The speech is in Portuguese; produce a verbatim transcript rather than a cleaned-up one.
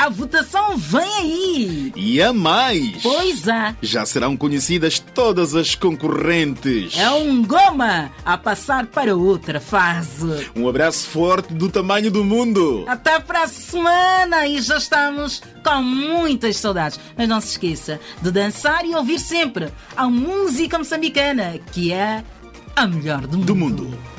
A votação vem aí! E a mais! Pois é! Já serão conhecidas todas as concorrentes. É um goma a passar para outra fase. Um abraço forte do tamanho do mundo. Até para a semana! E já estamos com muitas saudades. Mas não se esqueça de dançar e ouvir sempre a música moçambicana, que é a melhor do mundo. Do mundo.